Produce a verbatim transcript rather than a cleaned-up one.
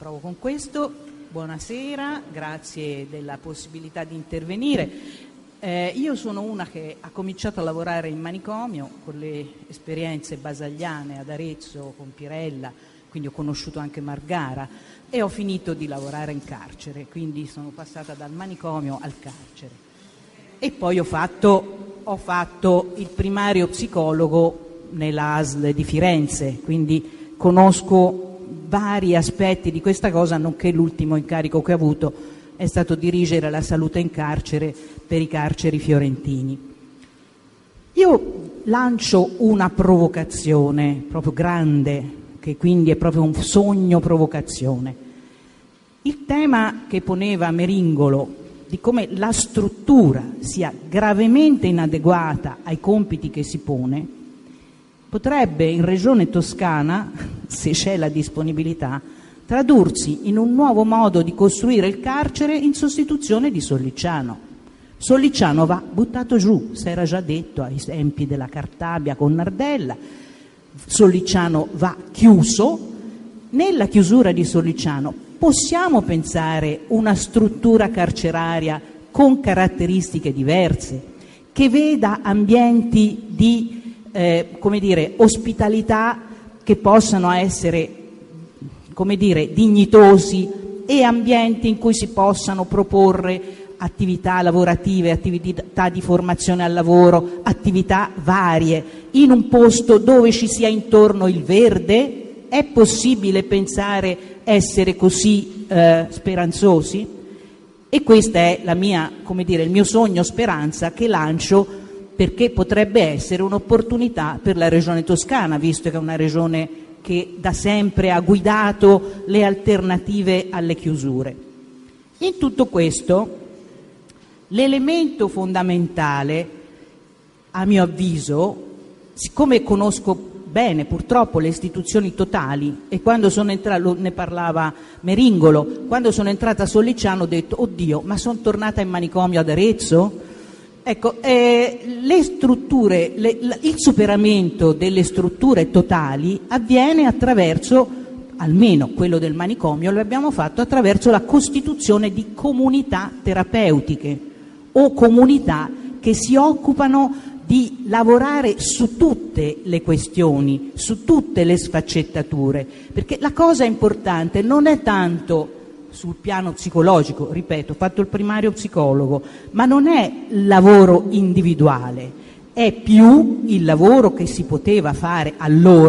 provo con questo. Buonasera, grazie della possibilità di intervenire. Eh, io sono una che ha cominciato a lavorare in manicomio con le esperienze basagliane ad Arezzo con Pirella, quindi ho conosciuto anche Margara, e ho finito di lavorare in carcere, quindi sono passata dal manicomio al carcere. E poi ho fatto, ho fatto il primario psicologo nell'A S L di Firenze, quindi conosco vari aspetti di questa cosa, nonché l'ultimo incarico che ho avuto è stato dirigere la salute in carcere per i carceri fiorentini. Io lancio una provocazione proprio grande, che quindi è proprio un sogno provocazione. Il tema che poneva Meringolo di come la struttura sia gravemente inadeguata ai compiti che si pone potrebbe in Regione Toscana, se c'è la disponibilità, tradursi in un nuovo modo di costruire il carcere in sostituzione di Sollicciano. Sollicciano va buttato giù, si era già detto ai tempi della Cartabia con Nardella. Sollicciano va chiuso. Nella chiusura di Sollicciano possiamo pensare una struttura carceraria con caratteristiche diverse, che veda ambienti di eh, come dire, ospitalità che possano essere, come dire, dignitosi, e ambienti in cui si possano proporre attività lavorative, attività di formazione al lavoro, attività varie, in un posto dove ci sia intorno il verde. È possibile pensare essere così eh, speranzosi? E questa è la mia, come dire, il mio sogno speranza che lancio, perché potrebbe essere un'opportunità per la Regione Toscana, visto che è una regione che da sempre ha guidato le alternative alle chiusure. In tutto questo, l'elemento fondamentale, a mio avviso, siccome conosco bene purtroppo le istituzioni totali, e quando sono entrata, ne parlava Meringolo, quando sono entrata a Sollicciano ho detto oddio, ma sono tornata in manicomio ad Arezzo? Ecco, eh, le strutture, le, il superamento delle strutture totali avviene attraverso, almeno quello del manicomio lo abbiamo fatto attraverso la costituzione di comunità terapeutiche o comunità che si occupano di lavorare su tutte le questioni, su tutte le sfaccettature, perché la cosa importante non è tanto sul piano psicologico, ripeto, ho fatto il primario psicologo, ma non è il lavoro individuale, è più il lavoro che si poteva fare allora